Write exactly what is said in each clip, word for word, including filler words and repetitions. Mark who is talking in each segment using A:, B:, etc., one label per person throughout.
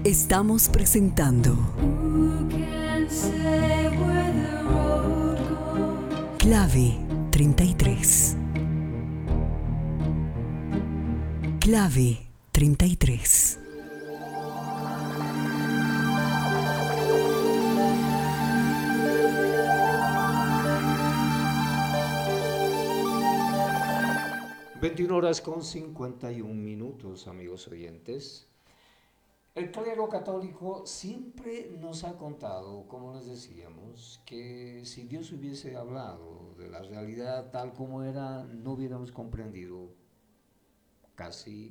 A: Estamos presentando Clave treinta y tres. Clave treinta y tres.
B: veintiuna horas con cincuenta y un minutos, amigos oyentes. El clero católico siempre nos ha contado, como les decíamos, que si Dios hubiese hablado de la realidad tal como era, no hubiéramos comprendido casi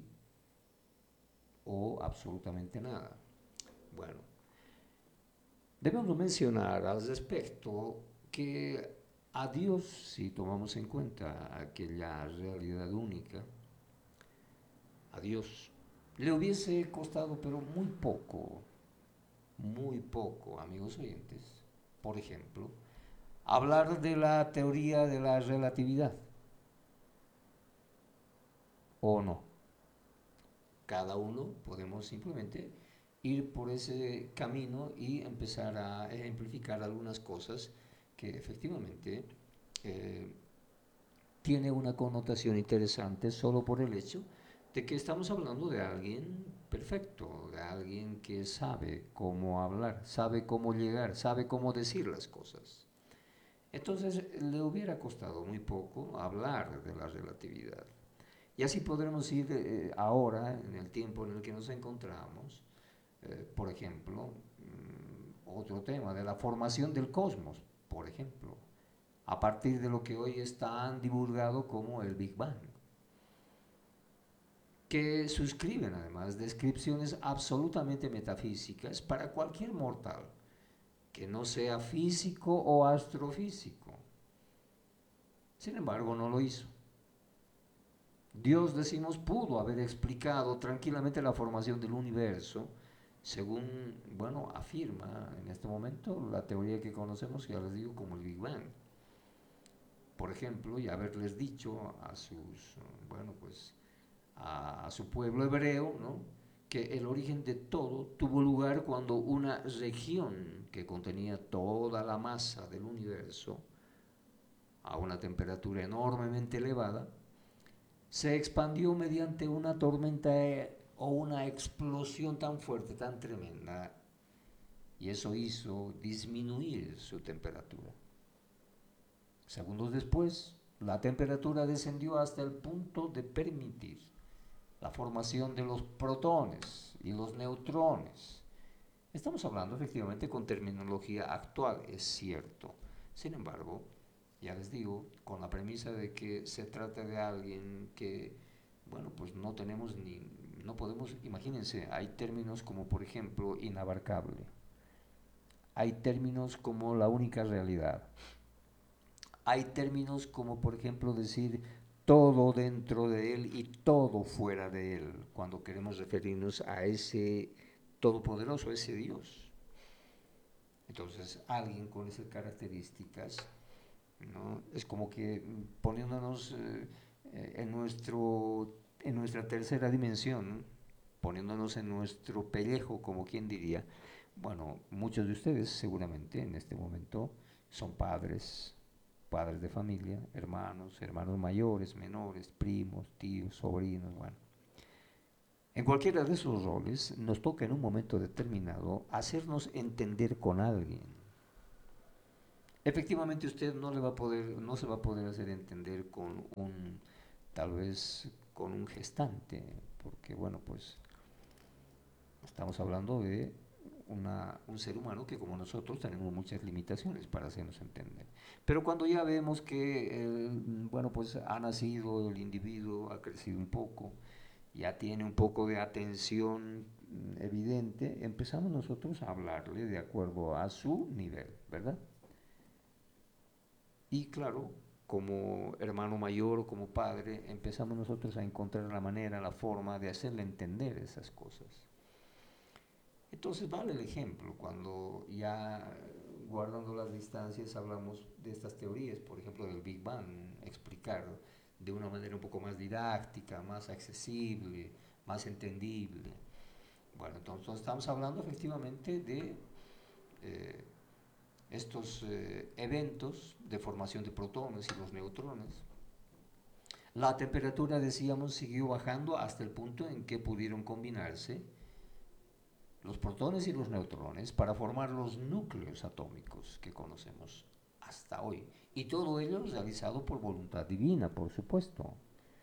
B: o absolutamente nada. Bueno, debemos mencionar al respecto que a Dios, si tomamos en cuenta aquella realidad única, a Dios le hubiese costado, pero muy poco, muy poco, amigos oyentes, por ejemplo, hablar de la teoría de la relatividad, o no. Cada uno podemos simplemente ir por ese camino y empezar a ejemplificar algunas cosas que efectivamente eh, tiene una connotación interesante solo por el hecho de que estamos hablando de alguien perfecto, de alguien que sabe cómo hablar, sabe cómo llegar, sabe cómo decir las cosas. Entonces le hubiera costado muy poco hablar de la relatividad. Y así podremos ir eh, ahora, en el tiempo en el que nos encontramos, eh, por ejemplo, mmm, otro tema de la formación del cosmos, por ejemplo, a partir de lo que hoy es tan divulgado como el Big Bang, que suscriben además descripciones absolutamente metafísicas para cualquier mortal que no sea físico o astrofísico. Sin embargo, no lo hizo. Dios, decimos, pudo haber explicado tranquilamente la formación del universo, según, bueno, afirma en este momento la teoría que conocemos, ya les digo, como el Big Bang. Por ejemplo, y haberles dicho a sus, bueno, pues, a, a su pueblo hebreo, ¿no?, que el origen de todo tuvo lugar cuando una región que contenía toda la masa del universo, a una temperatura enormemente elevada, se expandió mediante una tormenta o una explosión tan fuerte, tan tremenda, y eso hizo disminuir su temperatura. Segundos después, la temperatura descendió hasta el punto de permitir la formación de los protones y los neutrones. Estamos hablando efectivamente con terminología actual, es cierto. Sin embargo, ya les digo, con la premisa de que se trata de alguien que, bueno, pues no tenemos ni, no podemos, imagínense, hay términos como por ejemplo inabarcable, hay términos como la única realidad, hay términos como por ejemplo decir todo dentro de él y todo fuera de él, cuando queremos referirnos a ese todopoderoso, ese Dios. Entonces, alguien con esas características, ¿no?, es como que poniéndonos eh, en, nuestro, en nuestra tercera dimensión, ¿no?, poniéndonos en nuestro pellejo, como quien diría. Bueno, muchos de ustedes seguramente en este momento son padres, padres de familia, hermanos, hermanos mayores, menores, primos, tíos, sobrinos, bueno. En cualquiera de esos roles nos toca en un momento determinado hacernos entender con alguien. Efectivamente usted no le va a poder, no se va a poder hacer entender con un, tal vez con un gestante, porque bueno, pues estamos hablando de una, un ser humano que como nosotros tenemos muchas limitaciones para hacernos entender. Pero cuando ya vemos que, el, bueno, pues ha nacido el individuo, ha crecido un poco, ya tiene un poco de atención evidente, empezamos nosotros a hablarle de acuerdo a su nivel, ¿verdad? Y claro, como hermano mayor o como padre, empezamos nosotros a encontrar la manera, la forma de hacerle entender esas cosas. Entonces vale el ejemplo, cuando ya guardando las distancias hablamos de estas teorías, por ejemplo del Big Bang, explicar de una manera un poco más didáctica, más accesible, más entendible. Bueno, entonces estamos hablando efectivamente de eh, estos eh, eventos de formación de protones y los neutrones. La temperatura, decíamos, siguió bajando hasta el punto en que pudieron combinarse los protones y los neutrones para formar los núcleos atómicos que conocemos hasta hoy. Y todo ello realizado por voluntad divina, por supuesto.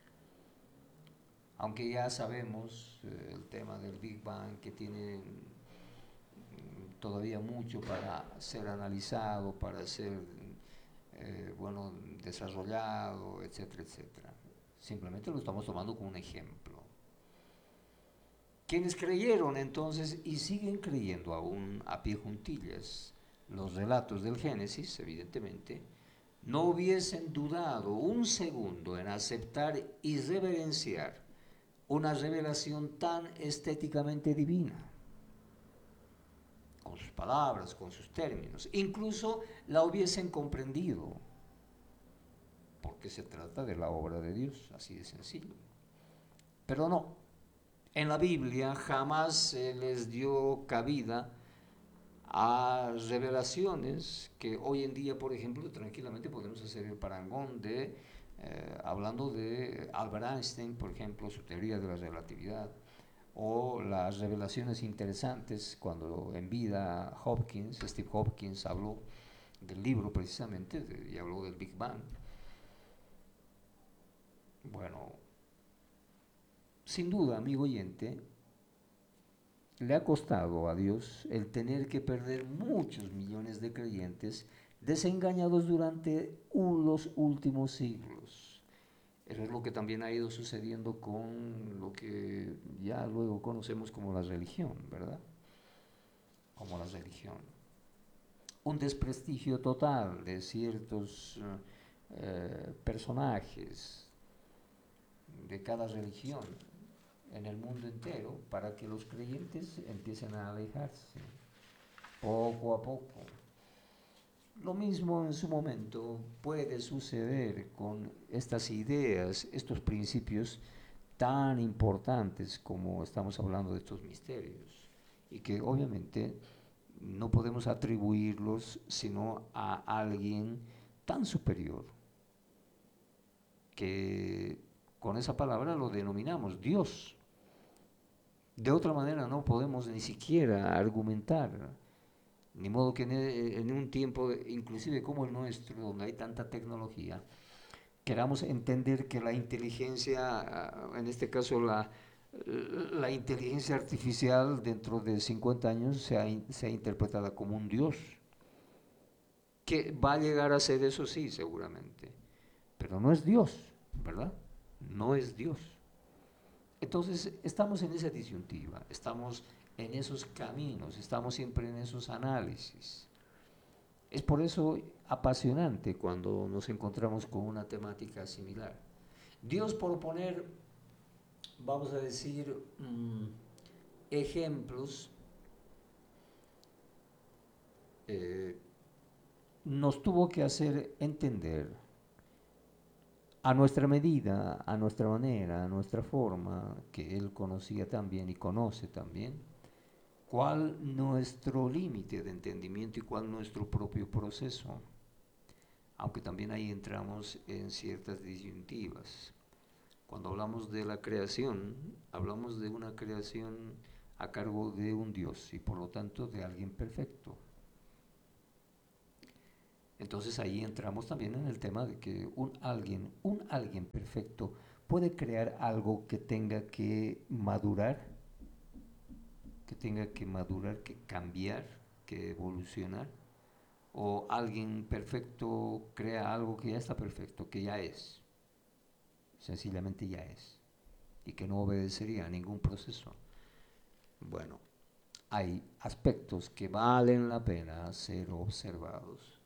B: Aunque ya sabemos eh, el tema del Big Bang, que tiene mm, todavía mucho para ser analizado, para ser eh, bueno, desarrollado, etcétera, etcétera. Simplemente lo estamos tomando como un ejemplo. Quienes creyeron entonces y siguen creyendo aún a pie juntillas los relatos del Génesis, evidentemente, no hubiesen dudado un segundo en aceptar y reverenciar una revelación tan estéticamente divina, con sus palabras, con sus términos. Incluso la hubiesen comprendido, porque se trata de la obra de Dios, así de sencillo. Pero no, en la Biblia jamás se les dio cabida a revelaciones que hoy en día, por ejemplo, tranquilamente podemos hacer el parangón de, eh, hablando de Albert Einstein, por ejemplo, su teoría de la relatividad, o las revelaciones interesantes cuando en vida Hopkins, Steve Hopkins, habló del libro precisamente de, y habló del Big Bang. Bueno, sin duda, amigo oyente, le ha costado a Dios el tener que perder muchos millones de creyentes desengañados durante los últimos siglos. Eso es lo que también ha ido sucediendo con lo que ya luego conocemos como la religión, ¿verdad? Como la religión. Un desprestigio total de ciertos eh, personajes de cada religión en el mundo entero para que los creyentes empiecen a alejarse poco a poco. Lo mismo en su momento puede suceder con estas ideas, estos principios tan importantes como estamos hablando de estos misterios, y que obviamente no podemos atribuirlos sino a alguien tan superior, que con esa palabra lo denominamos Dios. De otra manera no podemos ni siquiera argumentar. Ni modo que en un tiempo, inclusive como el nuestro, donde hay tanta tecnología, queramos entender que la inteligencia, en este caso la, la inteligencia artificial dentro de cincuenta años sea, sea interpretada como un Dios. Que va a llegar a ser eso sí, seguramente. Pero no es Dios, ¿verdad? No es Dios. Entonces estamos en esa disyuntiva, estamos en esos caminos, estamos siempre en esos análisis. Es por eso apasionante cuando nos encontramos con una temática similar. Dios, por poner, vamos a decir, mmm, ejemplos, eh, nos tuvo que hacer entender a nuestra medida, a nuestra manera, a nuestra forma, que Él conocía también y conoce también, cuál nuestro límite de entendimiento y cuál nuestro propio proceso, aunque también ahí entramos en ciertas disyuntivas. Cuando hablamos de la creación, hablamos de una creación a cargo de un Dios y por lo tanto de alguien perfecto. Entonces ahí entramos también en el tema de que un alguien, un alguien perfecto puede crear algo que tenga que madurar, que tenga que madurar, que cambiar, que evolucionar, o alguien perfecto crea algo que ya está perfecto, que ya es, sencillamente ya es, y que no obedecería a ningún proceso. Bueno, hay aspectos que valen la pena ser observados.